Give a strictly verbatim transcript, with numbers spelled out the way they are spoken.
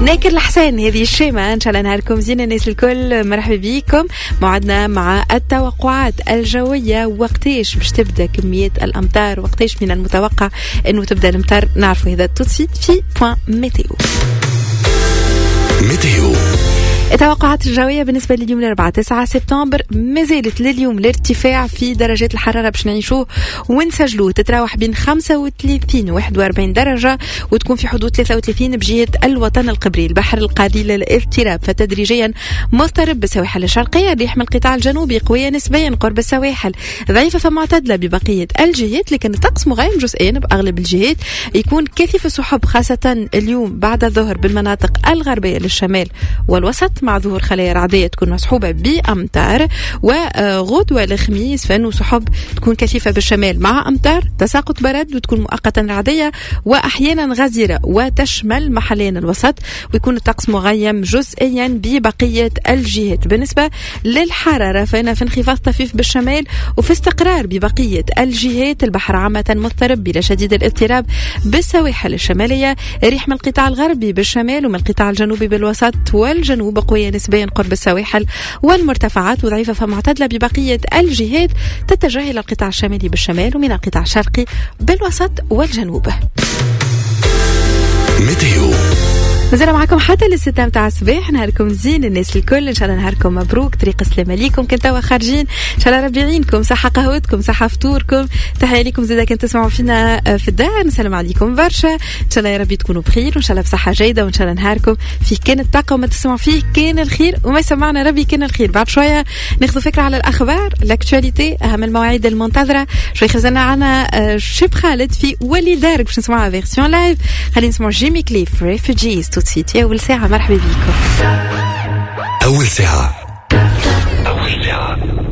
ناكر الحسين هذه الشيمة. إن شاء الله نهاركم زين الناس الكل. مرحبا بكم. موعدنا مع التوقعات الجوية. وقتيش باش تبدأ كمية الأمطار، وقتيش من المتوقع أنه تبدأ الأمطار، نعرفوا هذا توتسيت في بوان ميتيو. ميتيو التوقعات الجوية بالنسبة لليوم الأربعاء تسعة سبتمبر. مازالت لليوم الارتفاع في درجات الحرارة باش نعيشوه ونسجلوه، تتراوح بين خمسة وثلاثين و واحد وأربعين درجة، وتكون في حدود ثلاثة وثلاثين بجهة الوطن القبري. البحر القليل الاضطراب، فتدريجيا مضطرب بالسواحل الشرقية. الريح من القطاع الجنوبي قوية نسبيا قرب السواحل، ضعيفة فمعتدلة ببقية الجهات، لكن الطقس مغيم جزئيا بأغلب الجهات. يكون كثيف السحب خاصة اليوم بعد الظهر بالمناطق الغربية للشمال والوسط، مع ظهور خلايا رعدية تكون مصحوبة بأمطار. وغدوة الخميس فإنه سحب تكون كثيفة بالشمال مع أمطار، تساقط برد وتكون مؤقتا رعدية وأحيانا غزيرة، وتشمل محليا الوسط، ويكون الطقس مغيم جزئيا ببقية الجهات. بالنسبة للحرارة فإن في انخفاض طفيف بالشمال وفي استقرار ببقية الجهات. البحر عامة مضطرب بلا شديد الاضطراب بالسواحل الشمالية. ريح من القطاع الغربي بالشمال ومن القطاع الجنوبي بالوسط والجنوب قوية نسبيا قرب السواحل والمرتفعات، وضعيفة فمعتدلة ببقية الجهات. تتجه إلى القطاع الشمالي بالشمال ومن القطاع الشرقي بالوسط والجنوب. ميتيو نزل معكم حتى للستة متاع الصباح. نهاركم زين الناس الكل، إن شاء الله نهاركم مبروك، طريق السلامة ليكم. كنت توا خارجين إن شاء الله ربي يعينكم، صحة قهوتكم، صحة فطوركم. تحية لكم زيدا كنت تسمعوا فينا في الدار، نسلم عليكم برشا. إن شاء الله يا ربي تكونوا بخير، وإن شاء الله بصحة جيدة، وإن شاء الله نهاركم فيه كان الطاقة وما تسمعوا فيه كان الخير، وما سمعنا ربي كان الخير. بعد شوية ناخذ فكرة على الأخبار، الأكتواليتي، أهم المواعيد المنتظرة. شوي خزنا عنا شيب خالد في ولي دارك باش نسمعها فيرسيون لايف. خلينا نسمعوا جيمي كليف ريفوجيز توتسيت. يا أول ساعة مرحبا بكم. أول ساعة أول ساعة